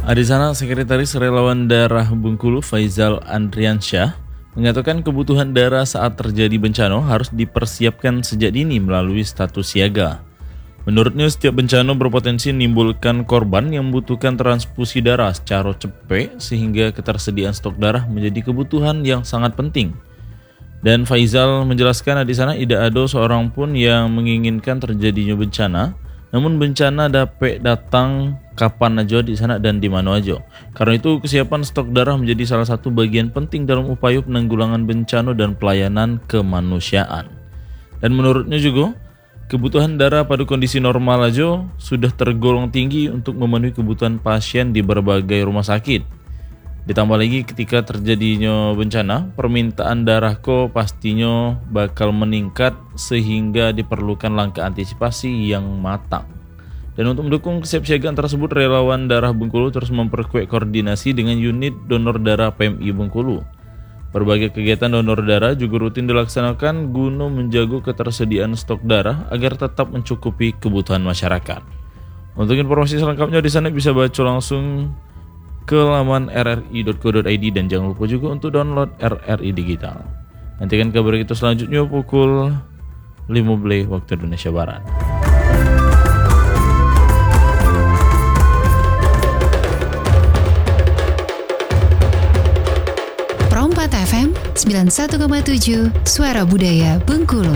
Di sana, Sekretaris Relawan Darah Bengkulu Faizal Andriansyah mengatakan kebutuhan darah saat terjadi bencana harus dipersiapkan sejak dini melalui status siaga. Menurutnya, setiap bencana berpotensi menimbulkan korban yang membutuhkan transfusi darah secara cepat sehingga ketersediaan stok darah menjadi kebutuhan yang sangat penting. Dan Faizal menjelaskan di sana tidak ada seorang pun yang menginginkan terjadinya bencana, namun bencana dapat datang kapan aja di sana dan di mana aja. Karena itu kesiapan stok darah menjadi salah satu bagian penting dalam upaya penanggulangan bencana dan pelayanan kemanusiaan. Dan menurutnya juga, kebutuhan darah pada kondisi normal aja sudah tergolong tinggi untuk memenuhi kebutuhan pasien di berbagai rumah sakit. Ditambah lagi ketika terjadinya bencana, permintaan darah pastinya bakal meningkat sehingga diperlukan langkah antisipasi yang matang. Dan untuk mendukung kesiapsiagaan tersebut, relawan darah Bengkulu terus memperkuat koordinasi dengan unit donor darah PMI Bengkulu. Berbagai kegiatan donor darah juga rutin dilaksanakan guna menjaga ketersediaan stok darah agar tetap mencukupi kebutuhan masyarakat. Untuk informasi selengkapnya di sana bisa baca langsung ke laman rri.co.id dan jangan lupa juga untuk download RRI Digital. Nantikan kabar kita selanjutnya pukul 15 waktu Indonesia Barat. Pro 4 FM 91,7 Suara Budaya Bengkulu.